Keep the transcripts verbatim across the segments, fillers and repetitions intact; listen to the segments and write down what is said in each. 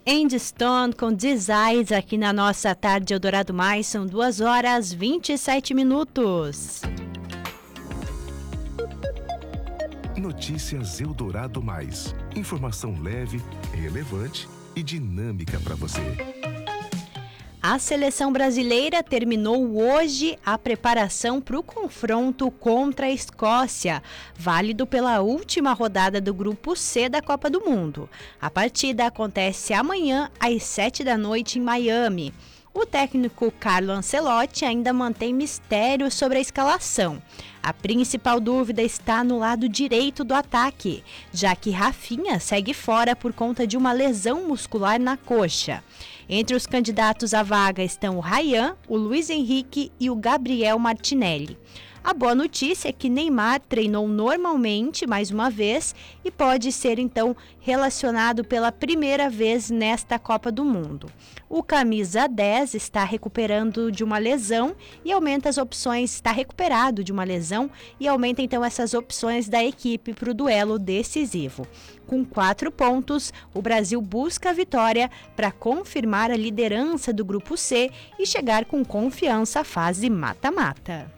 Andy Stone com Desires aqui na nossa tarde Eldorado Mais, são duas horas e vinte e sete minutos. Notícias Eldorado Mais. Informação leve, relevante e dinâmica para você. A seleção brasileira terminou hoje a preparação para o confronto contra a Escócia, válido pela última rodada do Grupo C da Copa do Mundo. A partida acontece amanhã às sete da noite em Miami. O técnico Carlo Ancelotti ainda mantém mistério sobre a escalação. A principal dúvida está no lado direito do ataque, já que Rafinha segue fora por conta de uma lesão muscular na coxa. Entre os candidatos à vaga estão o Ryan, o Luiz Henrique e o Gabriel Martinelli. A boa notícia é que Neymar treinou normalmente mais uma vez e pode ser então relacionado pela primeira vez nesta Copa do Mundo. O camisa dez está recuperando de uma lesão e aumenta as opções, está recuperado de uma lesão e aumenta então essas opções da equipe para o duelo decisivo. Com quatro pontos, o Brasil busca a vitória para confirmar a liderança do Grupo C e chegar com confiança à fase mata-mata.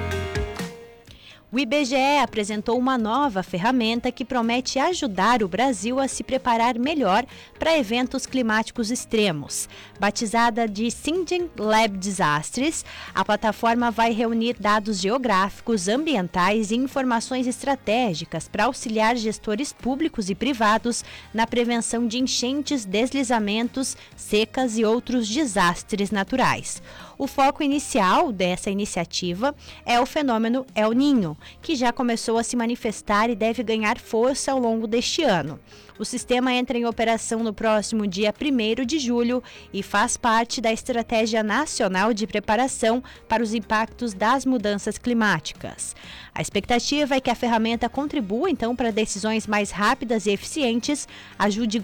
O I B G E apresentou uma nova ferramenta que promete ajudar o Brasil a se preparar melhor para eventos climáticos extremos. Batizada de Singing Lab Disasters, a plataforma vai reunir dados geográficos, ambientais e informações estratégicas para auxiliar gestores públicos e privados na prevenção de enchentes, deslizamentos, secas e outros desastres naturais. O foco inicial dessa iniciativa é o fenômeno El Niño, que já começou a se manifestar e deve ganhar força ao longo deste ano. O sistema entra em operação no próximo dia primeiro de julho e faz parte da Estratégia Nacional de Preparação para os Impactos das Mudanças Climáticas. A expectativa é que a ferramenta contribua, então, para decisões mais rápidas e eficientes, ajude